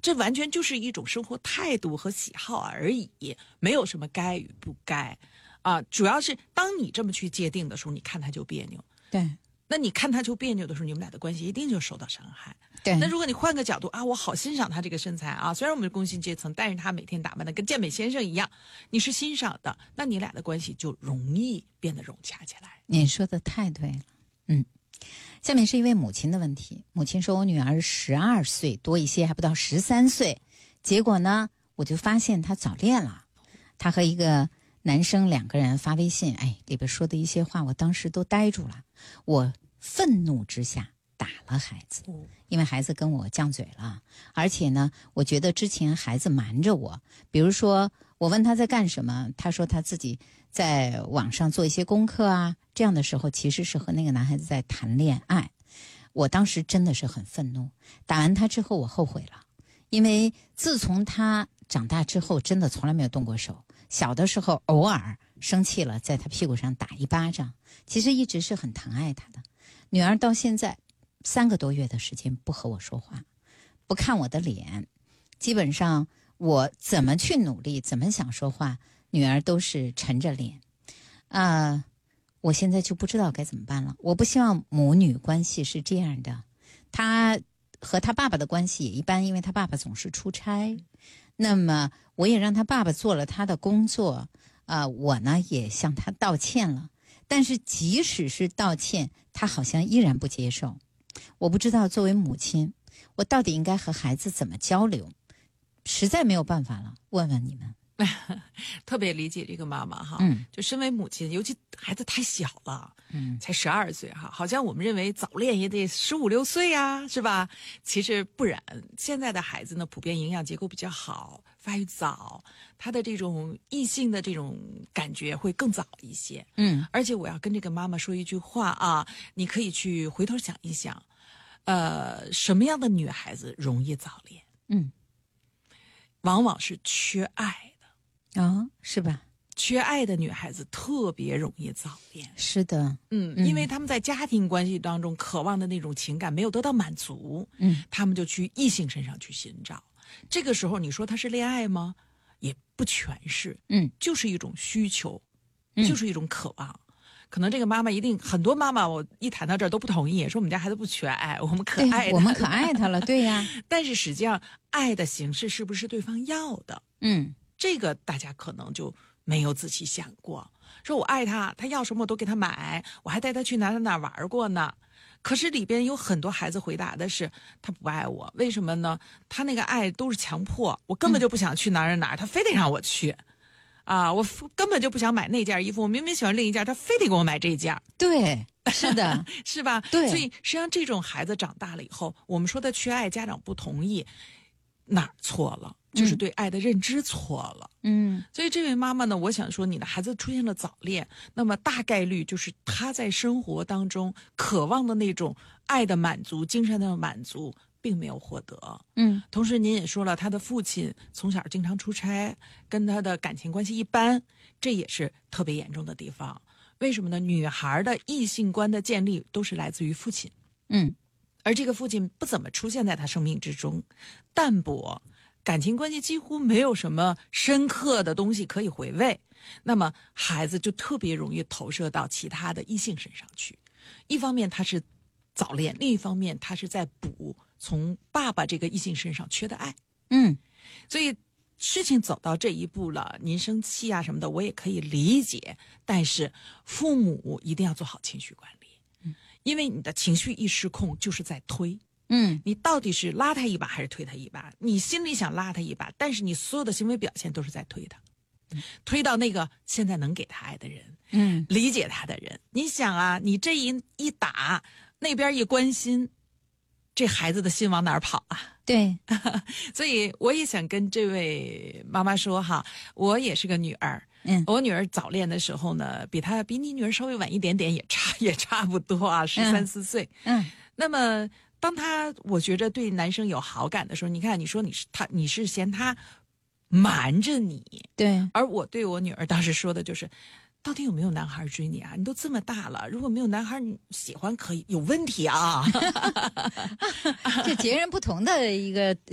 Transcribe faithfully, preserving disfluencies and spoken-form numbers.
这完全就是一种生活态度和喜好而已，没有什么该与不该啊。主要是当你这么去界定的时候，你看他就别扭。 对。 那你看他就别扭的时候，你们俩的关系一定就受到伤害。 对。 那如果你换个角度啊，我好欣赏他这个身材啊，虽然我们是工薪阶层，但是他每天打扮的跟健美先生一样，你是欣赏的，那你俩的关系就容易变得融洽起来。 你说的太对了。嗯，下面是一位母亲的问题。母亲说，我女儿十二岁多一些，还不到十三岁，结果呢，我就发现她早恋了。她和一个男生两个人发微信，哎，里边说的一些话，我当时都呆住了。我愤怒之下打了孩子，因为孩子跟我犟嘴了，而且呢，我觉得之前孩子瞒着我，比如说我问他在干什么，他说他自己在网上做一些功课啊，这样的时候其实是和那个男孩子在谈恋爱。我当时真的是很愤怒，打完他之后我后悔了，因为自从他长大之后真的从来没有动过手，小的时候偶尔生气了在他屁股上打一巴掌，其实一直是很疼爱他的。女儿到现在三个多月的时间不和我说话，不看我的脸，基本上我怎么去努力，怎么想说话，女儿都是沉着脸。啊、呃，我现在就不知道该怎么办了。我不希望母女关系是这样的，她和她爸爸的关系也一般，因为她爸爸总是出差。那么我也让她爸爸做了他的工作，啊、呃，我呢也向他道歉了。但是即使是道歉，他好像依然不接受。我不知道作为母亲，我到底应该和孩子怎么交流，实在没有办法了，问问你们。 特别理解这个妈妈哈， 嗯， 就身为母亲，尤其孩子太小了， 嗯， 才十二岁哈，好像我们认为早恋也得十五六岁呀，是吧？其实不然，现在的孩子呢，普遍营养结构比较好，发育早，他的这种异性的这种感觉会更早一些。 嗯， 而且我要跟这个妈妈说一句话啊，你可以去回头想一想，呃，什么样的女孩子容易早恋？ 嗯， 往往是缺爱。 哦，是吧？ 缺爱的女孩子特别容易早恋。 是的。 嗯，因为他们在家庭关系当中渴望的那种情感没有得到满足， 嗯， 他们就去异性身上去寻找。这个时候你说他是恋爱吗？也不全是， 嗯， 就是一种需求，就是一种渴望。嗯，可能这个妈妈一定很多妈妈，我一谈到这儿都不同意，说我们家孩子不缺爱，我们可爱他， 我们可爱他了，对呀。 但是实际上，爱的形式是不是对方要的？ 嗯。 这个大家可能就没有仔细想过，说我爱他，他要什么我都给他买，我还带他去哪哪哪玩过呢。可是里边有很多孩子回答的是他不爱我，为什么呢？他那个爱都是强迫，我根本就不想去哪哪哪，他非得让我去啊！我根本就不想买那件衣服，我明明喜欢另一件，他非得给我买这件。 对，是的。 是吧？ 对。 所以实际上这种孩子长大了以后，我们说他缺爱，家长不同意，哪儿错了？就是对爱的认知错了。 嗯， 所以这位妈妈呢，我想说你的孩子出现了早恋，那么大概率就是他在生活当中渴望的那种爱的满足，精神的满足并没有获得。 嗯， 同时您也说了，他的父亲从小经常出差，跟他的感情关系一般，这也是特别严重的地方。为什么呢？女孩的异性观的建立都是来自于父亲。 嗯， 而这个父亲不怎么出现在他生命之中，淡薄，感情关系几乎没有什么深刻的东西可以回味，那么孩子就特别容易投射到其他的异性身上去。一方面他是早恋，另一方面他是在补从爸爸这个异性身上缺的爱。 嗯， 所以事情走到这一步了，您生气啊什么的我也可以理解，但是父母一定要做好情绪管理。嗯，因为你的情绪一失控就是在推。 嗯， 你到底是拉他一把还是推他一把？你心里想拉他一把，但是你所有的行为表现都是在推他，嗯、推到那个现在能给他爱的人， 嗯， 理解他的人。你想啊，你这一一打，那边一关心，这孩子的心往哪儿跑啊？ 对。 所以我也想跟这位妈妈说哈，我也是个女儿。 嗯， 我女儿早恋的时候呢，比她比你女儿稍微晚一点点，也差也差不多啊，十三四岁。 嗯， 那么当她我觉着对男生有好感的时候，你看你说你是他，你是嫌他瞒着你， 对， 而我对我女儿当时说的就是，到底有没有男孩追你啊？你都这么大了，如果没有男孩你喜欢可以，有问题啊。 这截然不同的一个